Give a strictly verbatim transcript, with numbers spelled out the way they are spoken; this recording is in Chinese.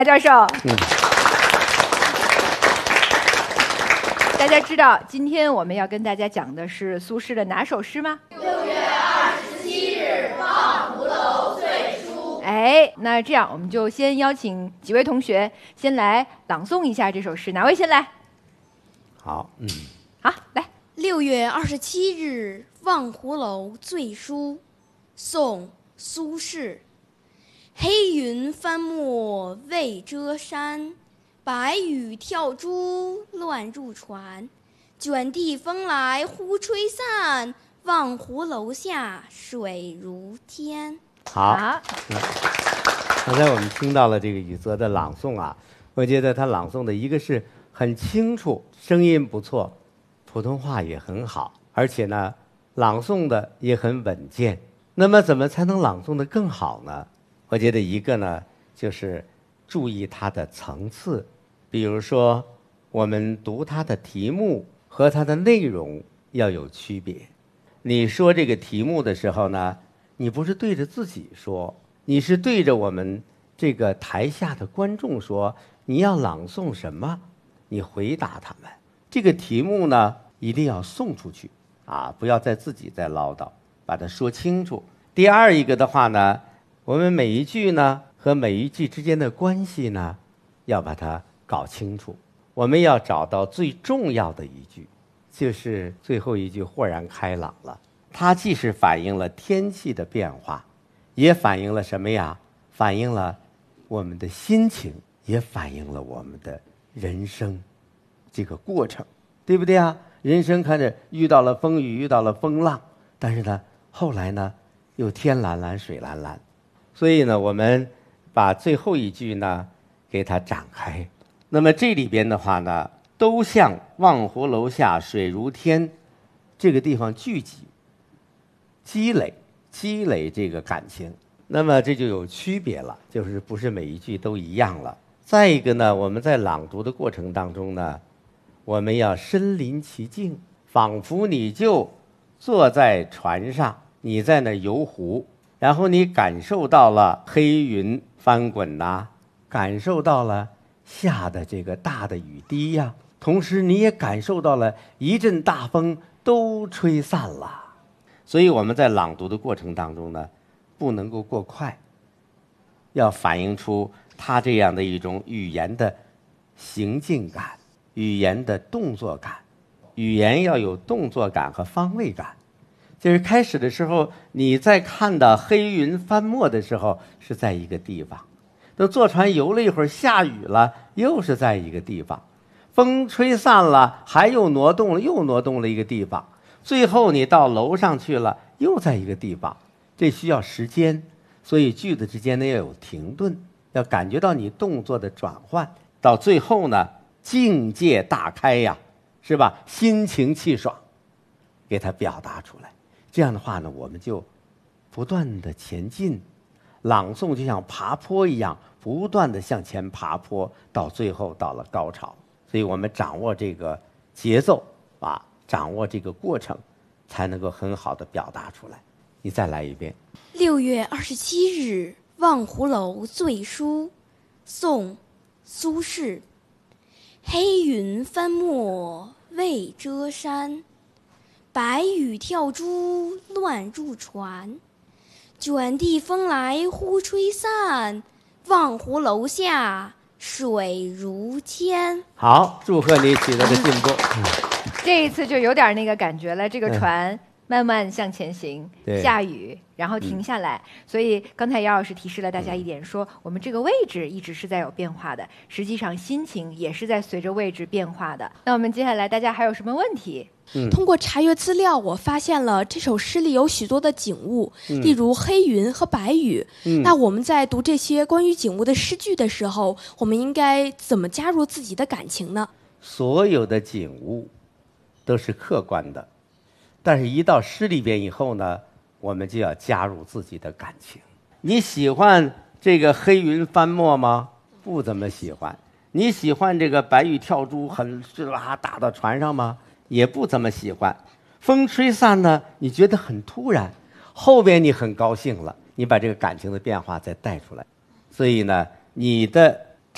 教授。嗯。大家知道今天我们要跟大家讲的是苏轼的哪首诗吗？ 六月二十七日望湖楼醉书。 哎，那这样我们就先邀请几位同学先来朗诵一下这首诗，哪位先来？ 好，嗯， 好，来。 六月二十七日望湖楼醉书，宋·苏轼。黑云翻墨未遮山，白雨跳珠乱入船。卷地风来忽吹散，望湖楼下水如天。 好，嗯，刚才我们听到了这个雨泽的朗诵啊，我觉得他朗诵的一个是很清楚，声音不错，普通话也很好，而且呢，朗诵的也很稳健。那么怎么才能朗诵的更好呢？我觉得一个呢，就是注意它的层次，比如说我们读它的题目和它的内容要有区别。你说这个题目的时候呢，你不是对着自己说，你是对着我们这个台下的观众说，你要朗诵什么，你回答他们。这个题目呢，一定要送出去啊，不要再自己再唠叨，把它说清楚。第二一个的话呢，我们每一句呢和每一句之间的关系呢，要把它搞清楚。我们要找到最重要的一句，就是最后一句豁然开朗了。它既是反映了天气的变化，也反映了什么呀？反映了我们的心情，也反映了我们的人生这个过程，对不对啊？人生看着遇到了风雨，遇到了风浪，但是呢，后来呢，又天蓝蓝，水蓝蓝。所以呢，我们把最后一句呢，给它展开。那么这里边的话呢，都向望湖楼下水如天这个地方聚集、积累、积累这个感情。那么这就有区别了，就是不是每一句都一样了。再一个呢，我们在朗读的过程当中呢，我们要身临其境，仿佛你就坐在船上，你在那游湖，然后你感受到了黑云翻滚呐、啊，感受到了下的这个大的雨滴呀、啊，同时你也感受到了一阵大风都吹散了。所以我们在朗读的过程当中呢，不能够过快，要反映出它这样的一种语言的行进感，语言的动作感，语言要有动作感和方位感。就是开始的时候，你在看到黑云翻墨的时候是在一个地方，等坐船游了一会儿，下雨了，又是在一个地方，风吹散了，还又挪动了，又挪动了一个地方，最后你到楼上去了，又在一个地方。这需要时间，所以句子之间呢要有停顿，要感觉到你动作的转换，到最后呢境界大开呀，是吧？心情气爽，给它表达出来。这样的话呢，我们就不断的前进，朗诵就像爬坡一样，不断的向前爬坡，到最后到了高潮。所以我们掌握这个节奏啊，掌握这个过程，才能够很好的表达出来。你再来一遍。 六月二十七日望湖楼醉书，宋·苏轼。黑云翻墨未遮山，白雨跳珠乱入船。卷地风来忽吹散，望湖楼下水如天。 好，祝贺你取得的进步。嗯、 这一次就有点那个感觉了，这个船、嗯慢慢向前行，下雨，然后停下来、嗯、所以刚才姚老师提示了大家一点，说我们这个位置一直是在有变化的，实际上心情也是在随着位置变化的。那我们接下来大家还有什么问题？ 嗯、通过查阅资料，我发现了这首诗里有许多的景物、嗯、例如黑云和白雨、嗯、那我们在读这些关于景物的诗句的时候，我们应该怎么加入自己的感情呢？ 所有的景物都是客观的，但是一到诗里边以后呢，我们就要加入自己的感情。你喜欢这个黑云翻墨吗？不怎么喜欢。你喜欢这个白雨跳珠很是吧打到船上吗？也不怎么喜欢。风吹散呢，你觉得很突然，后边你很高兴了，你把这个感情的变化再带出来。所以呢，你的